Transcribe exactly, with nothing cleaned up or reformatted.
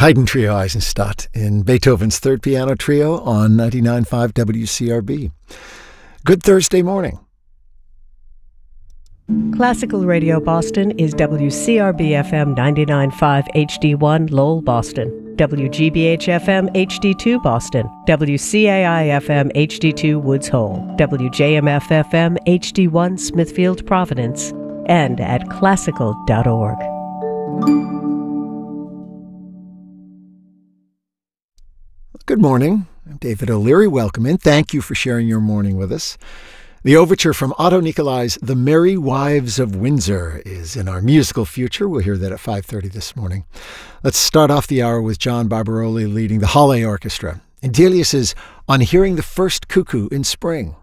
Haydn Trio Eisenstadt in Beethoven's Third Piano Trio on ninety-nine point five W C R B. Good Thursday morning. Classical Radio Boston is W C R B F M ninety-nine point five H D one Lowell, Boston, W G B H F M H D two Boston, W C A I F M H D two Woods Hole, W J M F F M H D one Smithfield, Providence, and at classical dot org. Good morning. I'm David O'Leary. Welcome in. Thank you for sharing your morning with us. The overture from Otto Nicolai's The Merry Wives of Windsor is in our musical future. We'll hear that at five thirty this morning. Let's start off the hour with John Barbaroli leading the Halle Orchestra in Delius's On Hearing the First Cuckoo in Spring.